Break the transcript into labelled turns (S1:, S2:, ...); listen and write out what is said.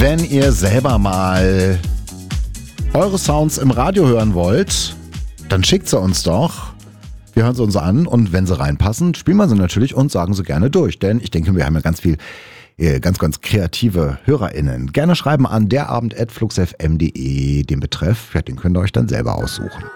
S1: Wenn ihr selber mal eure Sounds im Radio hören wollt, dann schickt sie uns doch. Wir hören sie uns an und wenn sie reinpassen, spielen wir sie natürlich und sagen sie gerne durch. Denn ich denke, wir haben ja ganz viel, ganz kreative HörerInnen. Gerne schreiben an derabend@fluxfm.de den Betreff. Ja, den könnt ihr euch dann selber aussuchen.